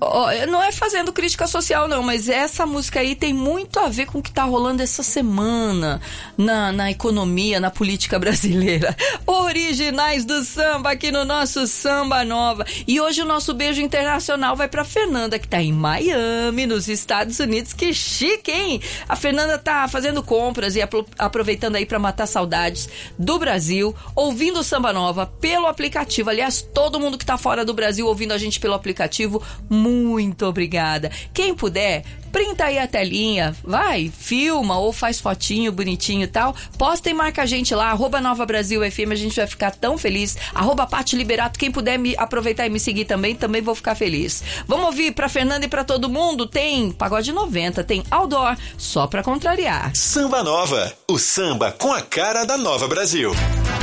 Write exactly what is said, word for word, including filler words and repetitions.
Não é fazendo crítica social, não, mas essa música aí tem muito a ver com o que tá rolando essa semana na, na economia, na política brasileira. Originais do samba aqui no nosso Samba Nova. E hoje o nosso beijo internacional vai pra Fernanda, que tá em Miami, nos Estados Unidos. Que chique, hein? A Fernanda tá fazendo compras e aproveitando aí pra matar saudades do Brasil, ouvindo o Samba Nova pelo aplicativo. Aliás, todo mundo que tá fora do Brasil ouvindo a gente pelo aplicativo, muito obrigada. Quem puder, printa aí a telinha, vai, filma ou faz fotinho bonitinho e tal, posta e marca a gente lá, arroba Nova Brasil F M, a gente vai ficar tão feliz, arroba Pati Liberato, quem puder me aproveitar e me seguir também, também vou ficar feliz. Vamos ouvir pra Fernanda e pra todo mundo, tem Pagode noventa, tem Outdoor, só pra contrariar. Samba Nova, o samba com a cara da Nova Brasil.